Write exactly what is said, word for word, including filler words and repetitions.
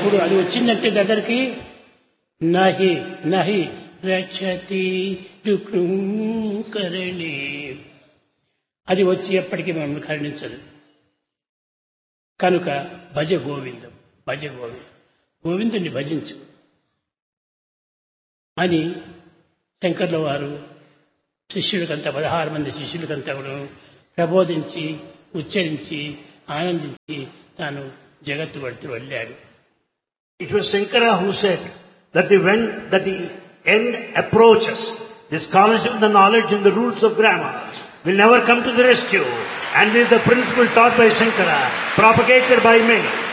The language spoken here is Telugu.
అప్పుడు అది వచ్చిందంటే దగ్గరికి నహి నహి రక్షతి కరణి, అది వచ్చి ఎప్పటికీ మనం కరుణించదు. కనుక భజ గోవిందం, భజ గోవిందం, గోవిందుని భజించు అని శంకర్ల వారు శిష్యులకంతా, పదహారు మంది శిష్యులకంతా కూడా ప్రబోధించి ఉచ్చరించి ఆనందించి తాను జగత్తు పడుతూ వెళ్ళాడు. It was Shankara who said that the when that the end approaches, the scholarship, the knowledge and the rules of grammar will never come to the rescue, and this is the principle taught by Shankara, propagated by many.